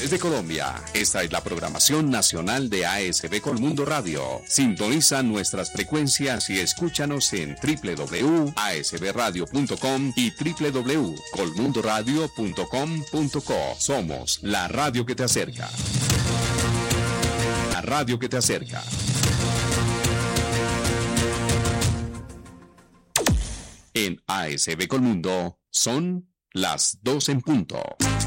Desde Colombia, esta es la programación nacional de ASB Colmundo Radio. Sintoniza nuestras frecuencias y escúchanos en www.asbradio.com y www.colmundoradio.com.co. Somos la radio que te acerca. La radio que te acerca. En ASB Colmundo son las 2 en punto.